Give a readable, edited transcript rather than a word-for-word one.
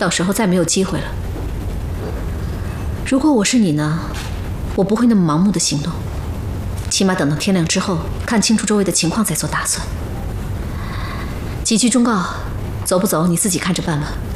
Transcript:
到时候再没有机会了。如果我是你呢，我不会那么盲目的行动，起码等到天亮之后，看清楚周围的情况再做打算。几句忠告，走不走你自己看着办吧。